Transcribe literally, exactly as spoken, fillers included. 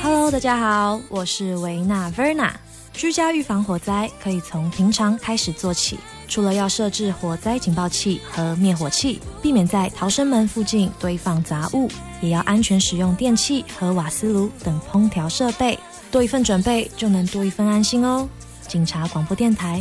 Hello， 大家好，我是维娜 Verna。居家预防火灾可以从平常开始做起，除了要设置火灾警报器和灭火器，避免在逃生门附近堆放杂物，也要安全使用电器和瓦斯炉等烹调设备。多一份准备，就能多一份安心哦。警察广播电台